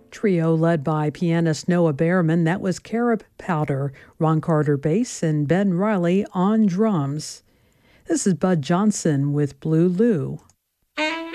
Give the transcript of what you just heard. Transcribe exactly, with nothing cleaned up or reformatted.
Trio led by pianist Noah Behrman. That was Carob Powder, Ron Carter bass, and Ben Riley on drums. This is Bud Johnson with Blue Lou.